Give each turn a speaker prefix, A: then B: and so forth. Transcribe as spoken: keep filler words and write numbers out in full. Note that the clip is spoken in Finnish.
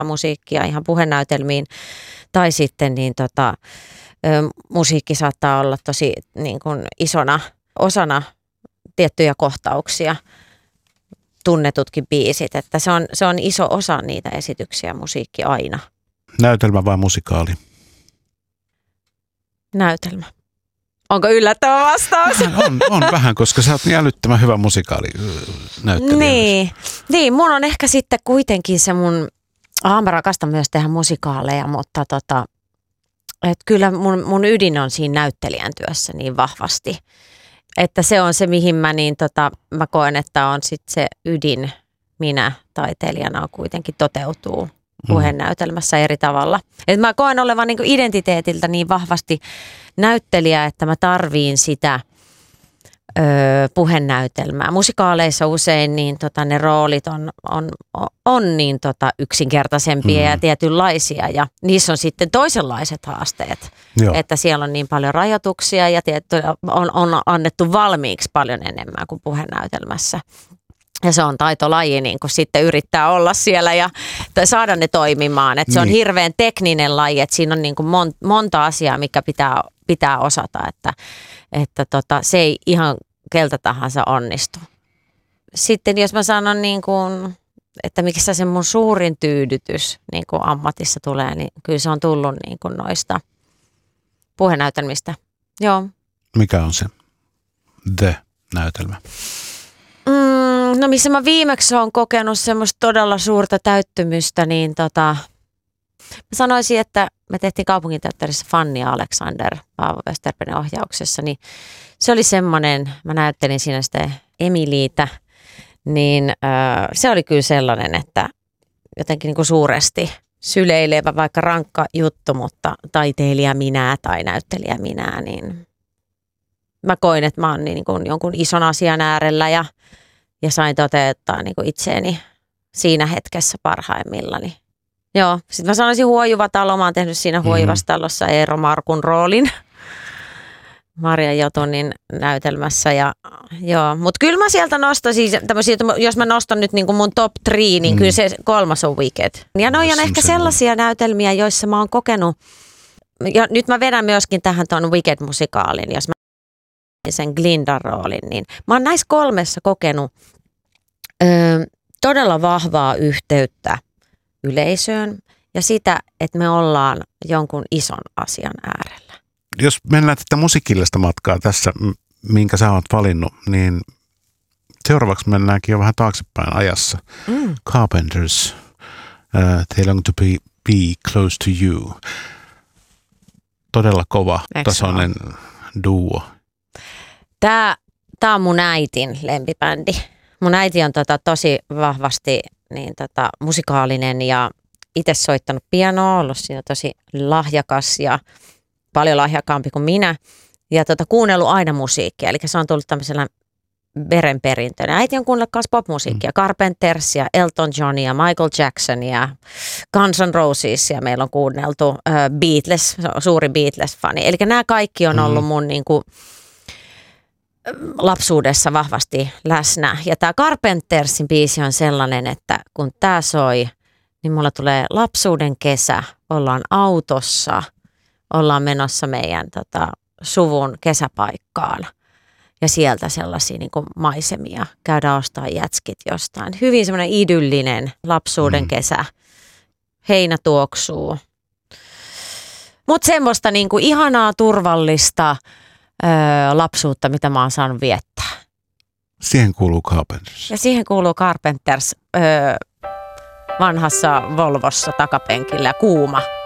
A: musiikkia ihan puhenäytelmiin. Tai sitten niin tota, ö, musiikki saattaa olla tosi niin kuin isona osana tiettyjä kohtauksia, tunnetutkin biisit. Että se on, se on iso osa niitä esityksiä, musiikki aina.
B: Näytelmä vai musikaali?
A: Näytelmä. Onko yllättävä vastaus?
B: On, on vähän, koska sä oot niin älyttömän hyvä musikaali näyttelijä.
A: Niin, niin, mun on ehkä sitten kuitenkin se mun, ah, mä rakastan myös tehdä musikaaleja, mutta tota, että kyllä mun, mun ydin on siinä näyttelijän työssä niin vahvasti. Että se on se, mihin mä, niin tota, mä koen, että on sitten se ydin minä taiteilijana kuitenkin toteutuu puhenäytelmässä eri tavalla. Et mä koen olevan niin kuin identiteetiltä niin vahvasti näyttelijä, että mä tarviin sitä ö, puhenäytelmää. Musikaaleissa usein niin tota, ne roolit on, on, on niin tota, yksinkertaisempia mm. ja tietynlaisia ja niissä on sitten toisenlaiset haasteet. Joo. Että siellä on niin paljon rajoituksia ja tietty, on, on annettu valmiiksi paljon enemmän kuin puhenäytelmässä. Ja se on taitolaji niin kun sitten yrittää olla siellä ja saada ne toimimaan. Et se on niin hirveän tekninen laji, että siinä on niin kun mon, monta asiaa, mikä pitää, pitää osata, että, että tota, se ei ihan keltä tahansa onnistu. Sitten jos mä sanon, niin kun, että mikä se mun suurin tyydytys niin kun ammatissa tulee, niin kyllä se on tullut niin kun noista puhenäytelmistä. Joo.
B: Mikä on se The-näytelmä?
A: Mm, no missä mä viimeksi olen kokenut semmoista todella suurta täyttymystä, niin tota, mä sanoisin, että me tehtiin kaupunginteatterissa Fanny Alexander Paavo Westerbergin ohjauksessa, niin se oli semmoinen, mä näyttelin siinä sitä Emiliitä, niin äh, se oli kyllä sellainen, että jotenkin niin kuin suuresti syleilevä, vaikka rankka juttu, mutta taiteilija minä tai näyttelijä minä, niin mä koin, että mä oon niin kuin jonkun ison asian äärellä ja, ja sain toteuttaa niin kuin itseäni siinä hetkessä parhaimmillani. Joo, sitten mä sanoisin Huojuva talo. Mä oon tehnyt siinä Huojuvassa talossa Eero Markun roolin Marja Jotunin näytelmässä. Ja, joo, mutta kyllä mä sieltä nostaisin tämmöisiä, jos mä nostan nyt niin kuin mun top three, niin mm. kyllä se kolmas on Wicked. Ja noi on ehkä sellaisia näytelmiä, joissa mä oon kokenut, ja nyt mä vedän myöskin tähän tuon Wicked-musikaalin, jos mä sen Glindan roolin, niin mä oon näissä kolmessa kokenut ö, todella vahvaa yhteyttä yleisöön ja sitä, että me ollaan jonkun ison asian äärellä.
B: Jos mennään tätä musiikillista matkaa tässä, minkä sä oot valinnut, niin seuraavaksi mennäänkin jo vähän taaksepäin ajassa. Mm. Carpenters, uh, They Long to be, be Close to You. Todella kova tasoinen duo. Tää,
A: tää on mun äitin lempibändi. Mun äiti on tota tosi vahvasti niin tota, musikaalinen ja itse soittanut pianoa, ollut siinä tosi lahjakas ja paljon lahjakkaampi kuin minä. Ja tota, kuunnellut aina musiikkia, eli se on tullut tämmöisellä verenperintönä. Äiti on kuunnellut myös popmusiikkia, mm. Carpentersia, Elton Johnia, Michael Jacksonia, Guns N' Rosesia. Meillä on kuunneltu uh, Beatles, suuri Beatles-fani. Eli nämä kaikki on ollut mun niin kuin lapsuudessa vahvasti läsnä. Ja tämä Carpentersin biisi on sellainen, että kun tämä soi, niin mulla tulee lapsuuden kesä, ollaan autossa, ollaan menossa meidän tota, suvun kesäpaikkaan. Ja sieltä sellaisia niin kuin maisemia, käydään ostaa jätskit jostain. Hyvin semmoinen idyllinen lapsuuden mm. kesä, heinä tuoksuu. Mutta semmoista niin kuin ihanaa, turvallista Öö, lapsuutta, mitä mä oon saanut viettää.
B: Siihen kuuluu Carpenters.
A: Ja siihen kuuluu Carpenters öö, vanhassa Volvossa takapenkillä, kuuma.